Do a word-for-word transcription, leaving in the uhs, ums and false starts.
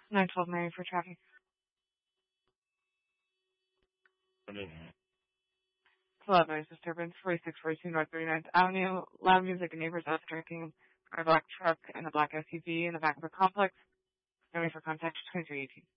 nine twelve Mary for traffic. Loud noise disturbance, forty-six forty-two North thirty-ninth Avenue. Loud music and neighbors obstructing a black truck and a black S U V in the back of the complex. Only for contact twenty-three eighteen.